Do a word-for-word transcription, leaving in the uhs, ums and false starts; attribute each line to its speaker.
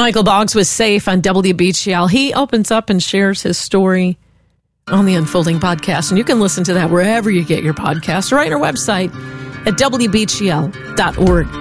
Speaker 1: Michael Boggs was safe on W B G L. He opens up and shares his story on the Unfolding Podcast, and you can listen to that wherever you get your podcasts, or right on our website at W B G L dot org.